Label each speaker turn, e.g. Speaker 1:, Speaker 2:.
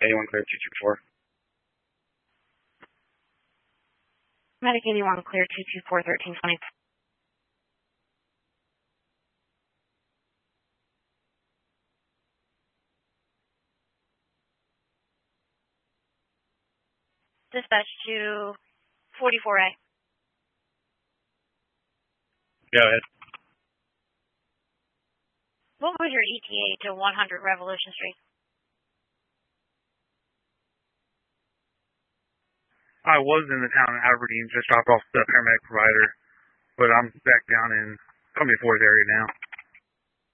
Speaker 1: Anyone clear 224?
Speaker 2: Medic 81 clear 224 1320. Dispatch to 44A.
Speaker 1: Go ahead.
Speaker 2: What was your ETA to 100 Revolution Street?
Speaker 1: I was in the town of Aberdeen, just dropped off the paramedic provider, but I'm back down in 24th area now.